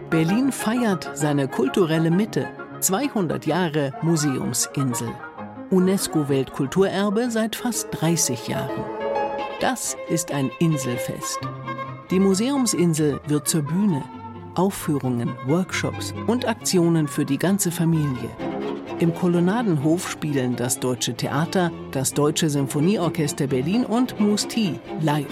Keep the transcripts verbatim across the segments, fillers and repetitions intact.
Berlin feiert seine kulturelle Mitte. zweihundert Jahre Museumsinsel. UNESCO-Weltkulturerbe seit fast dreißig Jahren. Das ist ein Inselfest. Die Museumsinsel wird zur Bühne. Aufführungen, Workshops und Aktionen für die ganze Familie. Im Kolonnadenhof spielen das Deutsche Theater, das Deutsche Symphonieorchester Berlin und Musti live.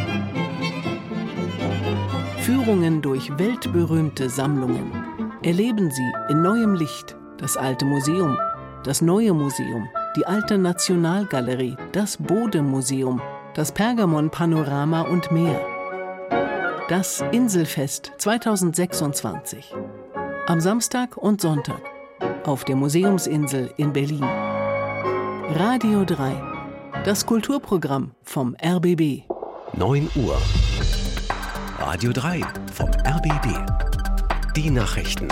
Führungen durch weltberühmte Sammlungen. Erleben Sie in neuem Licht das alte Museum, das neue Museum, die alte Nationalgalerie, das Bode-Museum, das Pergamon-Panorama und mehr. Das Inselfest zweitausendsechsundzwanzig. Am Samstag und Sonntag auf der Museumsinsel in Berlin. Radio drei. Das Kulturprogramm vom R B B. neun Uhr. Radio drei vom R B B. Die Nachrichten.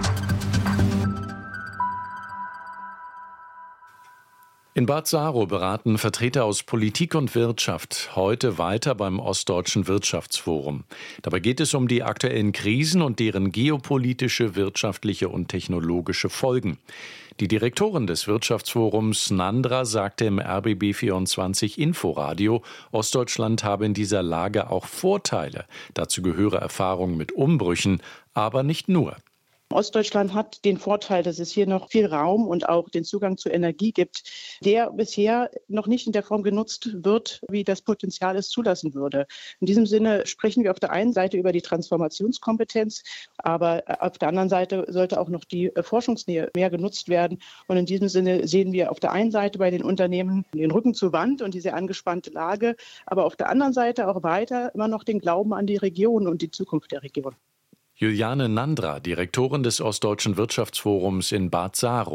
In Bad Saro beraten Vertreter aus Politik und Wirtschaft heute weiter beim Ostdeutschen Wirtschaftsforum. Dabei geht es um die aktuellen Krisen und deren geopolitische, wirtschaftliche und technologische Folgen. Die Direktorin des Wirtschaftsforums Nandra sagte im R B B vierundzwanzig Inforadio, Ostdeutschland habe in dieser Lage auch Vorteile. Dazu gehöre Erfahrung mit Umbrüchen, aber nicht nur. Ostdeutschland hat den Vorteil, dass es hier noch viel Raum und auch den Zugang zu Energie gibt, der bisher noch nicht in der Form genutzt wird, wie das Potenzial es zulassen würde. In diesem Sinne sprechen wir auf der einen Seite über die Transformationskompetenz, aber auf der anderen Seite sollte auch noch die Forschungsnähe mehr genutzt werden. Und in diesem Sinne sehen wir auf der einen Seite bei den Unternehmen den Rücken zur Wand und diese angespannte Lage, aber auf der anderen Seite auch weiter immer noch den Glauben an die Region und die Zukunft der Region. Juliane Nandra, Direktorin des Ostdeutschen Wirtschaftsforums in Bad Saro.